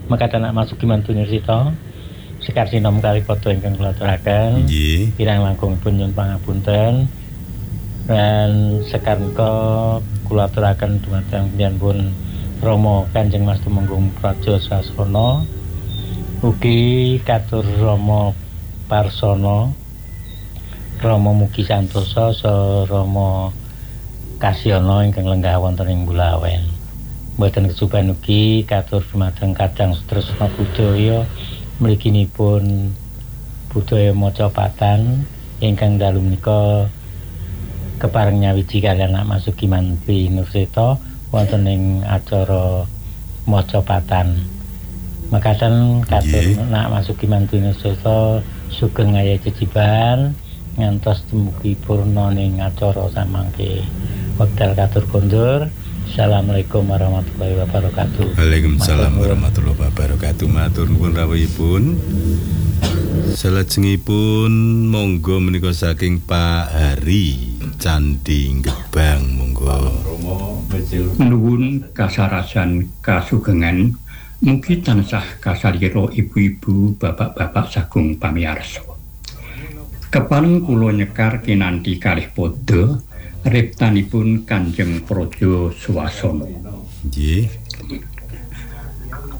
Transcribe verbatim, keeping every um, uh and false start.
mekaten masuki mantune sita sekar sinom kali padha ingkang kula aturaken. Nggih. Kirang langkungipun nyuwun pangapunten. Dan sekar menika kula aturaken dumateng pun Rama Kanjeng Mas Tumenggung Praja Sasana. Ugi katur Rama Parsana. Rama mugi santosa sa Rama Kasyana ingkang lenggah wonten ing Bulawen. Mboten kesuban ugi katur dumateng Kadang Sutresna Budaya mliginipun budaya Mocopatan ingkang dalu menika kepareng nyawiji kaliyan Nak Masuki Mantri Nurseta wonten ing acara Mocopatan. Mekaten katur Nak Masuki Mantri Nurseta sugeng ngaya jejiban ngantos dumugi purna ning acara samangke. Wekdal katur kondur. Assalamualaikum warahmatullahi wabarakatuh. Waalaikumsalam warahmatullahi wabarakatuh. Matur nuwun rawuhipun. Salajengipun monggo menika saking Pak Hari Candi Gebang monggo. Nuwun kasarasan kasugengan mugi tansah kasalira ibu-ibu bapak-bapak sagung pamiyarsa. Kepareng kula nyekar kinanthi kalih pada reptanipun Kanjeng Praja Swasana. Nggih.